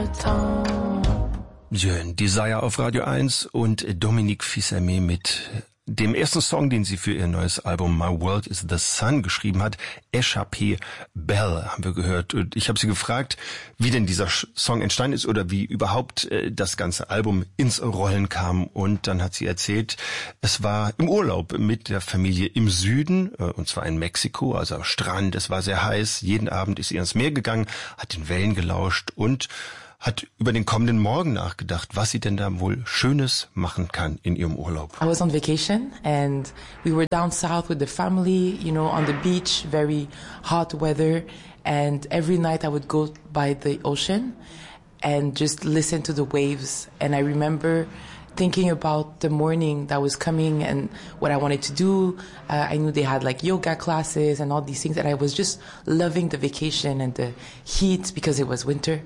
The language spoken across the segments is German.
Jeune Desire auf Radio 1 und Dominique Fils-Aimé mit dem ersten Song, den sie für ihr neues Album My World is the Sun geschrieben hat, Échappée Belle, haben wir gehört. Und ich habe sie gefragt, wie denn dieser Song entstanden ist oder wie überhaupt das ganze Album ins Rollen kam. Und dann hat sie erzählt, es war im Urlaub mit der Familie im Süden, und zwar in Mexiko, also am Strand. Es war sehr heiß. Jeden Abend ist sie ins Meer gegangen, hat den Wellen gelauscht und hat über den kommenden Morgen nachgedacht, was sie denn da wohl Schönes machen kann in ihrem Urlaub. I was on vacation and we were down south with the family, you know, on the beach, very hot weather, and every night I would go by the ocean and just listen to the waves. And I remember thinking about the morning that was coming and what I wanted to do. I knew they had like yoga classes and all these things, and I was just loving the vacation and the heat because it was winter.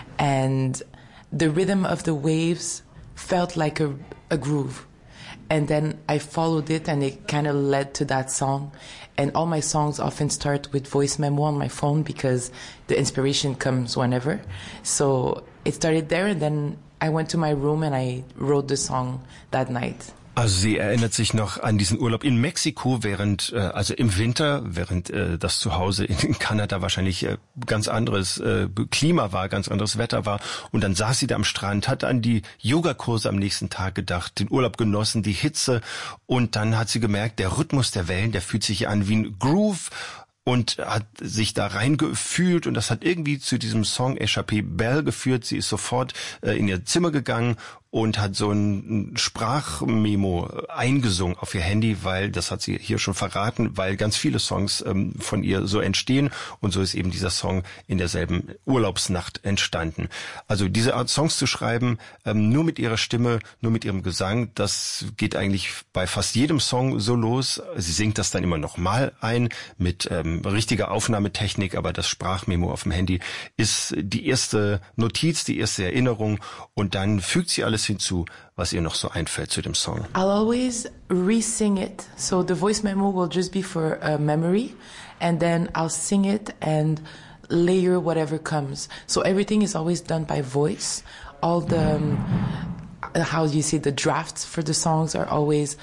And the rhythm of the waves felt like a groove. And then I followed it and it kind of led to that song. And all my songs often start with voice memo on my phone because the inspiration comes whenever. So it started there and then I went to my room and I wrote the song that night. Also sie erinnert sich noch an diesen Urlaub in Mexiko, also im Winter, während das Zuhause in Kanada wahrscheinlich ganz anderes Klima war, ganz anderes Wetter war. Und dann saß sie da am Strand, hat an die Yogakurse am nächsten Tag gedacht, den Urlaub genossen, die Hitze. Und dann hat sie gemerkt, der Rhythmus der Wellen, der fühlt sich an wie ein Groove. Und hat sich da reingefühlt und das hat irgendwie zu diesem Song Échappée Belle geführt. Sie ist sofort in ihr Zimmer gegangen und hat so ein Sprachmemo eingesungen auf ihr Handy, weil, das hat sie hier schon verraten, weil ganz viele Songs von ihr so entstehen und so ist eben dieser Song in derselben Urlaubsnacht entstanden. Also diese Art Songs zu schreiben, nur mit ihrer Stimme, nur mit ihrem Gesang, das geht eigentlich bei fast jedem Song so los. Sie singt das dann immer nochmal ein mit richtiger Aufnahmetechnik, aber das Sprachmemo auf dem Handy ist die erste Notiz, die erste Erinnerung und dann fügt sie alles hinzu, was ihr noch so einfällt zu dem Song. I'll always re-sing it. So the voice memo will just be for a memory and then I'll sing it and layer whatever comes. So everything is always done by voice. All the, how do you say, the drafts for the songs are always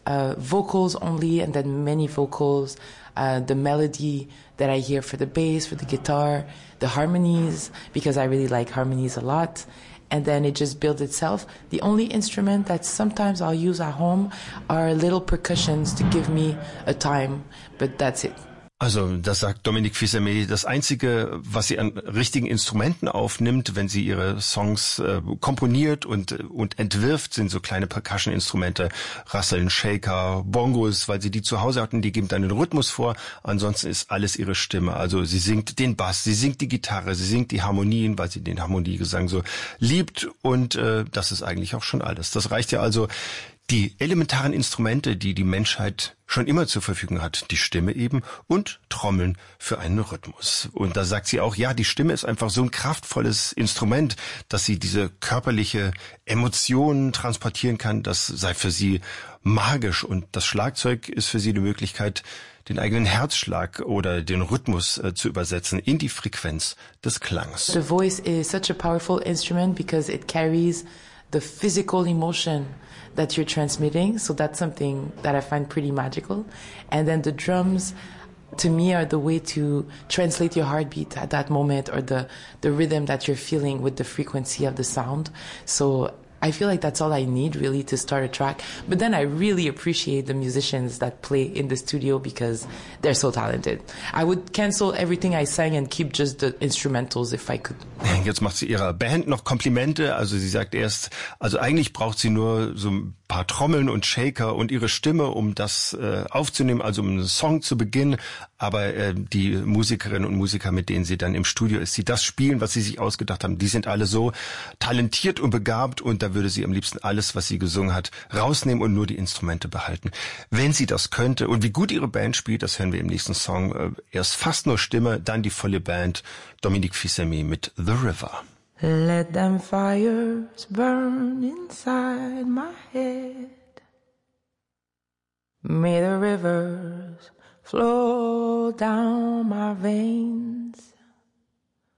vocals only and then many vocals. The melody that I hear for the bass, for the guitar, the harmonies, because I really like harmonies a lot. And then it just builds itself. The only instrument that sometimes I'll use at home are little percussions to give me a time, but that's it. Also, das sagt Dominique Fils-Aimé. Das Einzige, was sie an richtigen Instrumenten aufnimmt, wenn sie ihre Songs komponiert und entwirft, sind so kleine Percussion-Instrumente, Rasseln, Shaker, Bongos, weil sie die zu Hause hatten, die geben dann den Rhythmus vor. Ansonsten ist alles ihre Stimme. Also sie singt den Bass, sie singt die Gitarre, sie singt die Harmonien, weil sie den Harmoniegesang so liebt und das ist eigentlich auch schon alles. Das reicht ja also. Die elementaren Instrumente, die die Menschheit schon immer zur Verfügung hat, die Stimme eben und Trommeln für einen Rhythmus. Und da sagt sie auch, ja, die Stimme ist einfach so ein kraftvolles Instrument, dass sie diese körperliche Emotionen transportieren kann. Das sei für sie magisch und das Schlagzeug ist für sie die Möglichkeit, den eigenen Herzschlag oder den Rhythmus zu übersetzen in die Frequenz des Klangs. The voice is such a powerful instrument because it carries the physical emotion that you're transmitting. So that's something that I find pretty magical. And then the drums, to me, are the way to translate your heartbeat at that moment or the rhythm that you're feeling with the frequency of the sound. So I feel like that's all I need really to start a track. But then I really appreciate the musicians that play in the studio because they're so talented. I would cancel everything I sang and keep just the instrumentals if I could. Jetzt macht sie ihrer Band noch Komplimente. Also sie sagt erst, also eigentlich braucht sie nur so ein paar Trommeln und Shaker und ihre Stimme, um das aufzunehmen, also um einen Song zu beginnen. Aber die Musikerinnen und Musiker, mit denen sie dann im Studio ist, die das spielen, was sie sich ausgedacht haben, die sind alle so talentiert und begabt und da würde sie am liebsten alles, was sie gesungen hat, rausnehmen und nur die Instrumente behalten. Wenn sie das könnte und wie gut ihre Band spielt, das hören wir im nächsten Song. Erst fast nur Stimme, dann die volle Band. Dominique Fils-Aimé mit The River. Let them fires burn inside my head. May the rivers flow down my veins.